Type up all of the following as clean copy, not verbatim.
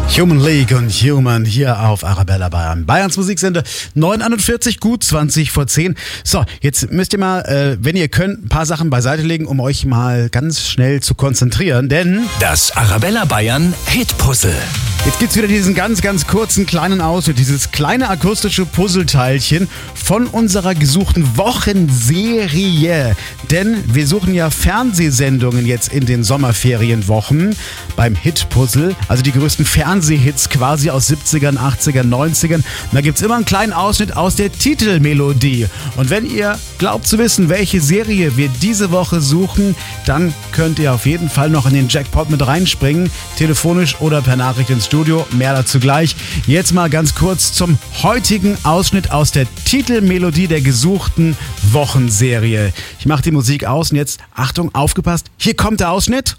Human League und Human hier auf Arabella Bayern. Bayerns Musiksender 9:41, gut 20 vor 10. So, jetzt müsst ihr mal, wenn ihr könnt, ein paar Sachen beiseite legen, um euch mal ganz schnell zu konzentrieren, denn das Arabella Bayern Hit-Puzzle. Jetzt gibt's wieder diesen ganz, ganz kurzen kleinen Ausschnitt, dieses kleine akustische Puzzleteilchen von unserer gesuchten Wochenserie. Denn wir suchen ja Fernsehsendungen jetzt in den Sommerferienwochen beim Hit-Puzzle, also die größten Fernsehhits quasi aus 70ern, 80ern, 90ern. Und da gibt's immer einen kleinen Ausschnitt aus der Titelmelodie. Und wenn ihr glaubt zu wissen, welche Serie wir diese Woche suchen, dann könnt ihr auf jeden Fall noch in den Jackpot mit reinspringen, telefonisch oder per Nachricht ins Studio. Mehr dazu gleich. Jetzt mal ganz kurz zum heutigen Ausschnitt aus der Titelmelodie der gesuchten Wochenserie. Ich mache die Musik aus und jetzt, Achtung, aufgepasst, hier kommt der Ausschnitt.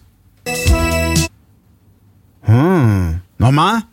Nochmal?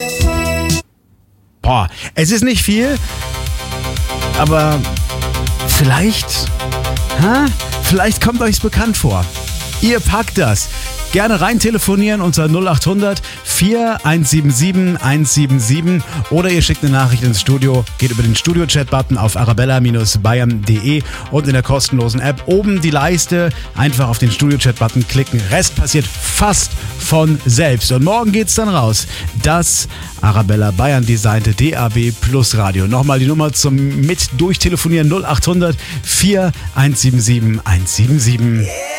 Boah, es ist nicht viel, aber vielleicht kommt euch's bekannt vor. Ihr packt das. Gerne rein telefonieren unter 0800 4177 177 oder ihr schickt eine Nachricht ins Studio, geht über den Studio-Chat-Button auf arabella-bayern.de und in der kostenlosen App oben die Leiste, einfach auf den Studio-Chat-Button klicken. Rest passiert fast von selbst. Und morgen geht's dann raus. Das Arabella Bayern designte DAB Plus Radio. Nochmal die Nummer zum mit durchtelefonieren 0800 4177 177.